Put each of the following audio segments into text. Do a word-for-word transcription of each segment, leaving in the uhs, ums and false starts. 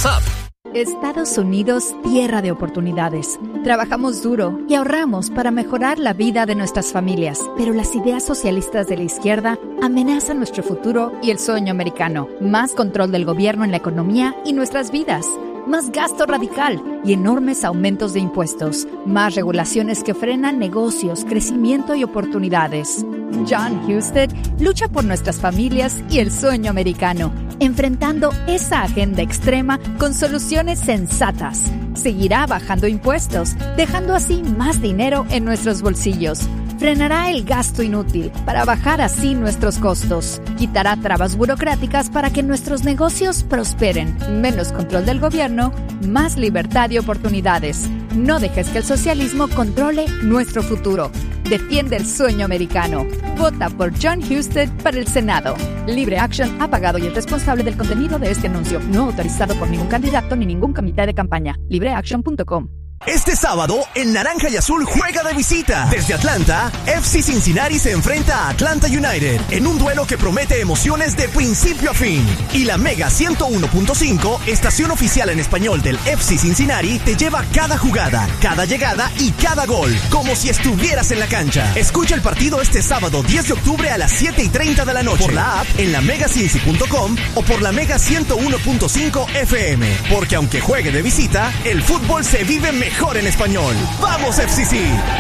WhatsApp. Estados Unidos, tierra de oportunidades. Trabajamos duro y ahorramos para mejorar la vida de nuestras familias, pero las ideas socialistas de la izquierda amenazan nuestro futuro y el sueño americano. Más control del gobierno en la economía y nuestras vidas. Más gasto radical y enormes aumentos de impuestos. Más regulaciones que frenan negocios, crecimiento y oportunidades. John Husted lucha por nuestras familias y el sueño americano, enfrentando esa agenda extrema con soluciones sensatas. Seguirá bajando impuestos, dejando así más dinero en nuestros bolsillos. Frenará el gasto inútil para bajar así nuestros costos. Quitará trabas burocráticas para que nuestros negocios prosperen. Menos control del gobierno, más libertad y oportunidades. No dejes que el socialismo controle nuestro futuro. Defiende el sueño americano. Vota por John Husted para el Senado. Libre Action ha pagado y es responsable del contenido de este anuncio. No autorizado por ningún candidato ni ningún comité de campaña. libre action punto com. Este sábado, el Naranja y Azul juega de visita. Desde Atlanta, F C Cincinnati se enfrenta a Atlanta United en un duelo que promete emociones de principio a fin. Y la Mega ciento uno punto cinco, estación oficial en español del F C Cincinnati, te lleva cada jugada, cada llegada y cada gol, como si estuvieras en la cancha. Escucha el partido este sábado diez de octubre a las siete y treinta de la noche por la app, en la mega cincy punto com o por la Mega ciento uno punto cinco F M. Porque aunque juegue de visita, el fútbol se vive mejor. Mejor en español. ¡Vamos, F C C!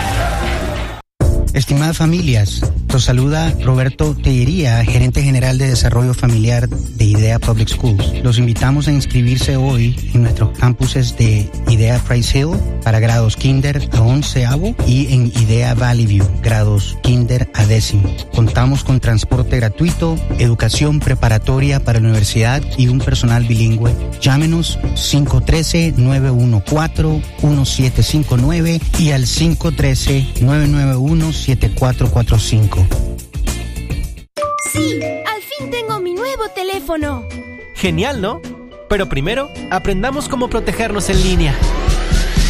Estimadas familias, los saluda Roberto Tellería, gerente general de desarrollo familiar de IDEA Public Schools. Los invitamos a inscribirse hoy en nuestros campuses de IDEA Price Hill para grados kinder a onceavo y en IDEA Valley View, grados kinder a décimo. Contamos con transporte gratuito, educación preparatoria para la universidad y un personal bilingüe. Llámenos cinco uno tres, nueve uno cuatro, uno siete cinco nueve y al cinco uno tres, nueve nueve uno, siete cuatro cuatro cinco. Sí, al fin tengo mi nuevo teléfono. Genial, ¿no? Pero primero, aprendamos cómo protegernos en línea.